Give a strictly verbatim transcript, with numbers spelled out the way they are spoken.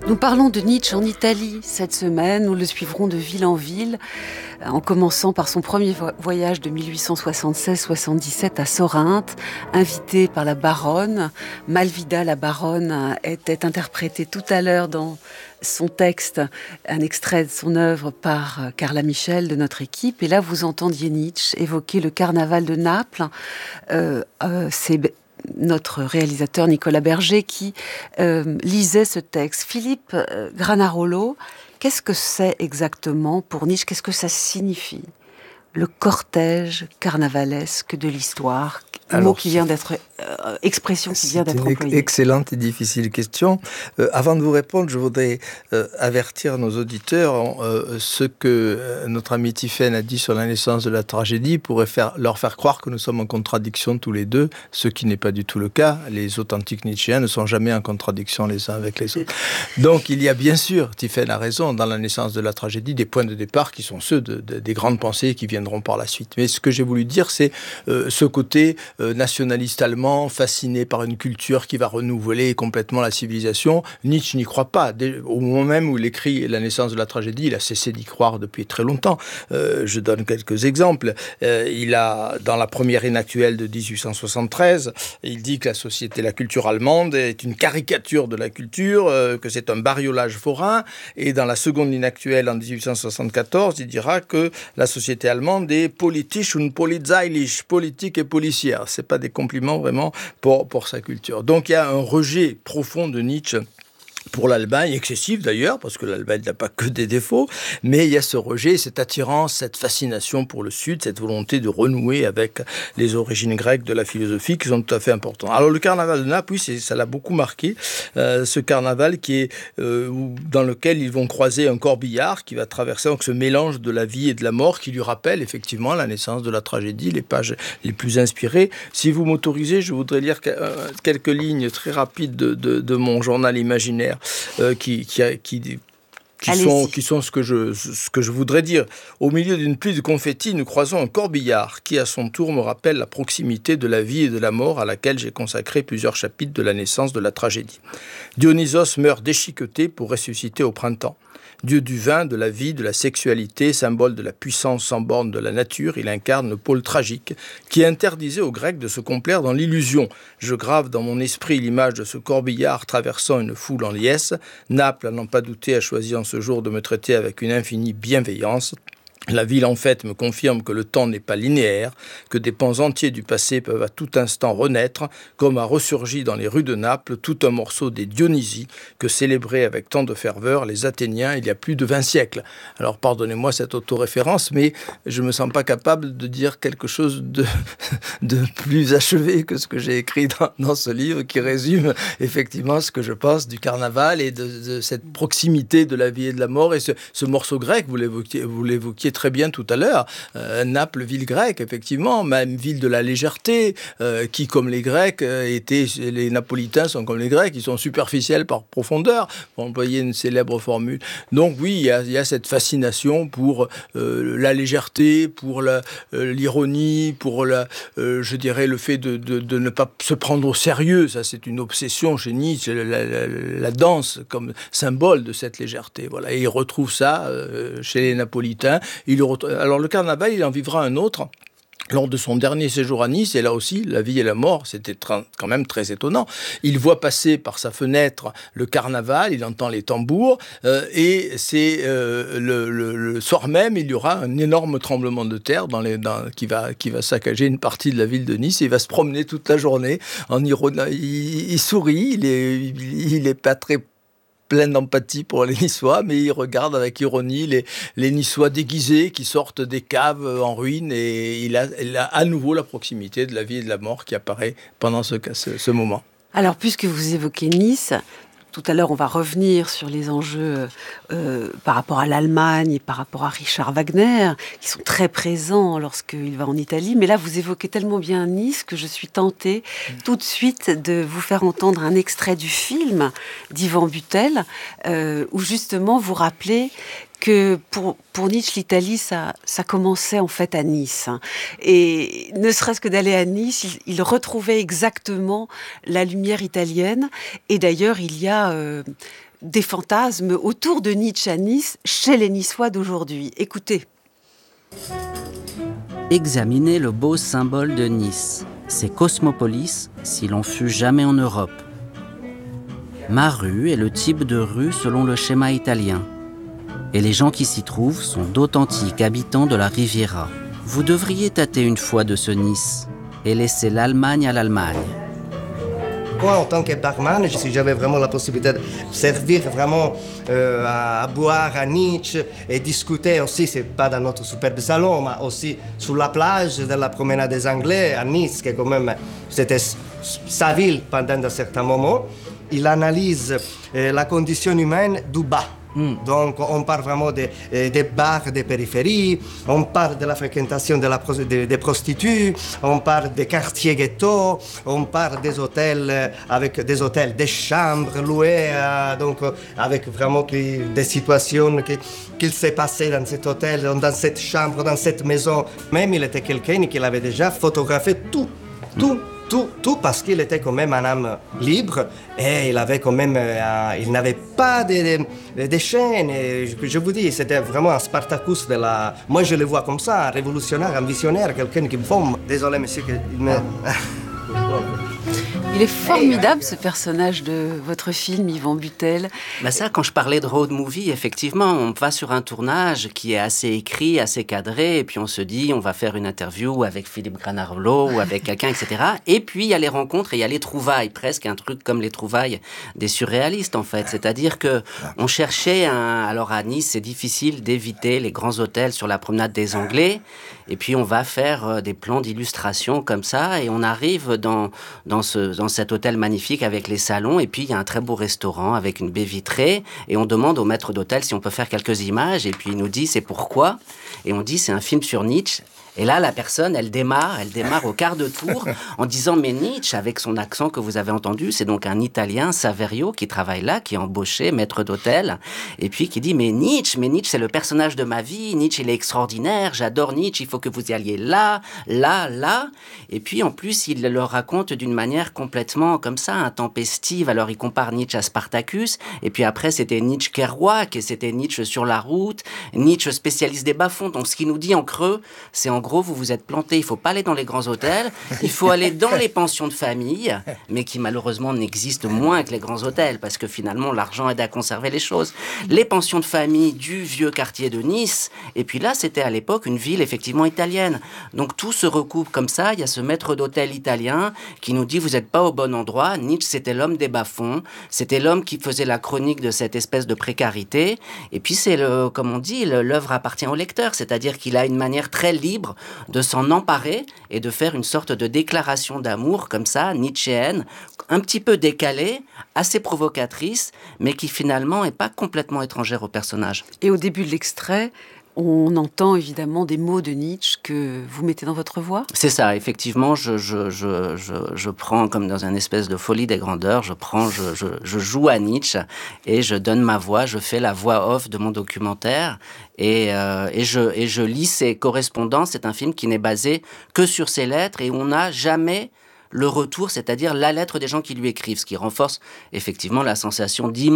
Nous parlons de Nietzsche en Italie cette semaine. Nous le suivrons de ville en ville, en commençant par son premier voyage de mille huit cent soixante-seize soixante-dix-sept à Sorinthe, invité par la baronne. Malvida, la baronne, était interprétée tout à l'heure dans son texte, un extrait de son œuvre par Carla Michel de notre équipe. Et là, vous entendiez Nietzsche évoquer le carnaval de Naples. Euh, euh, c'est notre réalisateur Nicolas Berger qui euh, lisait ce texte. Philippe euh, Granarolo, qu'est-ce que c'est exactement pour Nietzsche? Qu'est-ce que ça signifie? Le cortège carnavalesque de l'histoire, Alors, mot qui vient d'être, euh, expression qui vient d'être employée. C'est une excellente et difficile question. Euh, avant de vous répondre, je voudrais euh, avertir nos auditeurs euh, ce que euh, notre ami Tiphaine a dit sur la naissance de la tragédie pourrait faire, leur faire croire que nous sommes en contradiction tous les deux, ce qui n'est pas du tout le cas. Les authentiques Nietzschéens ne sont jamais en contradiction les uns avec les autres. Donc il y a bien sûr, Tiphaine a raison, dans la naissance de la tragédie, des points de départ qui sont ceux de, de, des grandes pensées qui viennent par la suite. Mais ce que j'ai voulu dire, c'est euh, ce côté euh, nationaliste allemand, fasciné par une culture qui va renouveler complètement la civilisation. Nietzsche n'y croit pas. Dès, au moment même où il écrit La naissance de la tragédie, il a cessé d'y croire depuis très longtemps. Euh, je donne quelques exemples. Euh, il a, dans la première inactuelle de dix-huit cent soixante-treize, il dit que la société, la culture allemande est une caricature de la culture, euh, que c'est un bariolage forain. Et dans la seconde inactuelle, en dix-huit cent soixante-quatorze, il dira que la société allemande des politisch und polizeilich, politique et policière. C'est pas des compliments vraiment pour, pour sa culture. Donc il y a un rejet profond de Nietzsche pour l'Allemagne, excessif d'ailleurs, parce que l'Allemagne n'a pas que des défauts, mais il y a ce rejet, cette attirance, cette fascination pour le Sud, cette volonté de renouer avec les origines grecques de la philosophie qui sont tout à fait importantes. Alors le carnaval de Naples, oui, c'est, ça l'a beaucoup marqué, euh, ce carnaval qui est, euh, dans lequel ils vont croiser un corbillard qui va traverser donc, ce mélange de la vie et de la mort qui lui rappelle effectivement la naissance de la tragédie, les pages les plus inspirées. Si vous m'autorisez, je voudrais lire quelques lignes très rapides de, de, de mon journal imaginaire Euh, qui, qui, qui, qui, sont, qui sont ce que, je, ce que je voudrais dire. Au milieu d'une pluie de confettis, nous croisons un corbillard qui, à son tour, me rappelle la proximité de la vie et de la mort à laquelle j'ai consacré plusieurs chapitres de la naissance de la tragédie. Dionysos meurt déchiqueté pour ressusciter au printemps. Dieu du vin, de la vie, de la sexualité, symbole de la puissance sans borne de la nature, il incarne le pôle tragique qui interdisait aux Grecs de se complaire dans l'illusion. Je grave dans mon esprit l'image de ce corbillard traversant une foule en liesse. Naples, à n'en pas douter, a choisi en ce jour de me traiter avec une infinie bienveillance. La ville, en fait, me confirme que le temps n'est pas linéaire, que des pans entiers du passé peuvent à tout instant renaître, comme a ressurgi dans les rues de Naples tout un morceau des Dionysies que célébraient avec tant de ferveur les Athéniens il y a plus de vingt siècles. Alors, pardonnez-moi cette autoréférence, mais je ne me sens pas capable de dire quelque chose de, de plus achevé que ce que j'ai écrit dans, dans ce livre, qui résume effectivement ce que je pense du carnaval et de, de cette proximité de la vie et de la mort. Et ce, ce morceau grec, vous l'évoquiez, vous l'évoquiez très bien tout à l'heure. Euh, Naples, ville grecque, effectivement, même ville de la légèreté, euh, qui, comme les Grecs, euh, étaient, les Napolitains sont comme les Grecs, ils sont superficiels par profondeur, pour employer une célèbre formule. Donc oui, il y a, il y a cette fascination pour euh, la légèreté, pour la, euh, l'ironie, pour la, euh, je dirais, le fait de, de, de ne pas se prendre au sérieux. Ça, c'est une obsession chez Nietzsche, la, la, la danse comme symbole de cette légèreté. Voilà. Et il retrouve ça euh, chez les Napolitains. Il re... Alors le carnaval, il en vivra un autre lors de son dernier séjour à Nice, et là aussi, la vie et la mort, c'était tra- quand même très étonnant. Il voit passer par sa fenêtre le carnaval, il entend les tambours, euh, et c'est euh, le, le, le soir même, il y aura un énorme tremblement de terre dans les, dans, qui, va, qui va saccager une partie de la ville de Nice, et il va se promener toute la journée en ironie. Il, il sourit, il est, il est pas très plein d'empathie pour les Niçois, mais il regarde avec ironie les, les Niçois déguisés qui sortent des caves en ruine, et il a, il a à nouveau la proximité de la vie et de la mort qui apparaît pendant ce, ce, ce moment. Alors, puisque vous évoquez Nice, tout à l'heure, on va revenir sur les enjeux euh, par rapport à l'Allemagne et par rapport à Richard Wagner, qui sont très présents lorsqu'il va en Italie. Mais là, vous évoquez tellement bien Nice que je suis tentée mmh. tout de suite de vous faire entendre un extrait du film d'Yvan Butel, euh, où justement vous rappelez que pour, pour Nietzsche, l'Italie, ça, ça commençait en fait à Nice. Et ne serait-ce que d'aller à Nice, il, il retrouvait exactement la lumière italienne. Et d'ailleurs, il y a... Euh, des fantasmes autour de Nietzsche à Nice, chez les Niçois d'aujourd'hui. Écoutez. Examinez le beau symbole de Nice. C'est Cosmopolis, si l'on fut jamais en Europe. Ma rue est le type de rue selon le schéma italien. Et les gens qui s'y trouvent sont d'authentiques habitants de la Riviera. Vous devriez tâter une fois de ce Nice et laisser l'Allemagne à l'Allemagne. Moi, en tant que barman, si j'avais vraiment la possibilité de servir vraiment euh, à boire à Nietzsche et discuter aussi, c'est pas dans notre superbe salon, mais aussi sur la plage de la promenade des Anglais à Nice, qui quand même, c'était sa ville pendant un certain moment. Il analyse euh, la condition humaine du bas. Mm. Donc, on parle vraiment des, des bars des périphéries, on parle de la fréquentation de la, des, des prostituées, on parle des quartiers ghetto, on parle des hôtels avec des hôtels, des chambres louées, euh, donc avec vraiment qui, des situations qui, qu'il s'est passé dans cet hôtel, dans cette chambre, dans cette maison. Même il était quelqu'un qui avait déjà photographié tout, tout. Tout, tout parce qu'il était quand même un âme libre et il avait quand même, euh, il n'avait pas de, de, de chaînes. Et je, je vous dis, c'était vraiment un Spartacus de la. Moi, je le vois comme ça, un révolutionnaire, un visionnaire, quelqu'un qui me forme. Désolé, monsieur, que il me. Il est formidable, ce personnage de votre film, Yvan Butel. Ben ça, quand je parlais de road movie, effectivement, on va sur un tournage qui est assez écrit, assez cadré, et puis on se dit, on va faire une interview avec Philippe Granarolo ou avec quelqu'un, et cetera. Et puis, il y a les rencontres et il y a les trouvailles, presque un truc comme les trouvailles des surréalistes, en fait. C'est-à-dire que on cherchait un... Alors, à Nice, c'est difficile d'éviter les grands hôtels sur la promenade des Anglais, et puis on va faire des plans d'illustration comme ça, et on arrive dans, dans ce... dans cet hôtel magnifique avec les salons, et puis il y a un très beau restaurant avec une baie vitrée, et on demande au maître d'hôtel si on peut faire quelques images, et puis il nous dit c'est pourquoi, et on dit c'est un film sur Nietzsche. Et là, la personne, elle démarre, elle démarre au quart de tour en disant « Mais Nietzsche, avec son accent que vous avez entendu, c'est donc un Italien, Saverio, qui travaille là, qui est embauché, maître d'hôtel. » Et puis qui dit « Mais Nietzsche, mais Nietzsche, c'est le personnage de ma vie. Nietzsche, il est extraordinaire. J'adore Nietzsche. Il faut que vous y alliez là, là, là. » Et puis, en plus, il le raconte d'une manière complètement comme ça, intempestive. Alors, il compare Nietzsche à Spartacus. Et puis après, c'était Nietzsche Kerouac, et c'était Nietzsche sur la route. Nietzsche spécialiste des bas-fonds. Donc, ce qu'il nous dit en creux, c'est en gros, vous vous êtes planté, il ne faut pas aller dans les grands hôtels, il faut aller dans les pensions de famille, mais qui malheureusement n'existent moins que les grands hôtels, parce que finalement, l'argent aide à conserver les choses. Les pensions de famille du vieux quartier de Nice, et puis là, c'était à l'époque une ville effectivement italienne. Donc tout se recoupe comme ça, il y a ce maître d'hôtel italien qui nous dit, vous n'êtes pas au bon endroit. Nietzsche, c'était l'homme des bas-fonds, c'était l'homme qui faisait la chronique de cette espèce de précarité, et puis c'est, le, comme on dit, le, l'œuvre appartient au lecteur, c'est-à-dire qu'il a une manière très libre de s'en emparer et de faire une sorte de déclaration d'amour comme ça, nietzschéenne, un petit peu décalée, assez provocatrice, mais qui finalement n'est pas complètement étrangère au personnage. Et au début de l'extrait, on entend évidemment des mots de Nietzsche que vous mettez dans votre voix. C'est ça, effectivement, je, je, je, je, je prends comme dans une espèce de folie des grandeurs, je prends, je, je, je joue à Nietzsche et je donne ma voix, je fais la voix off de mon documentaire et, euh, et, je, et je lis ses correspondances. C'est un film qui n'est basé que sur ses lettres et on n'a jamais le retour, c'est-à-dire la lettre des gens qui lui écrivent, ce qui renforce effectivement la sensation d'immense